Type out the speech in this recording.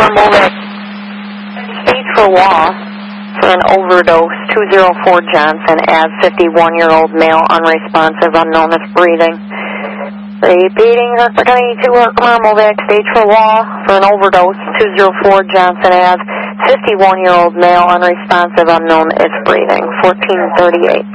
Mermovic. Stage for Law for an overdose, 204 Johnson, as 51-year-old male, unresponsive, unknown as breathing. Repeating, Hartford County 2 Mermovic, stage for Law for an overdose, 204 Johnson, as 51-year-old male, unresponsive, unknown is breathing, 1438.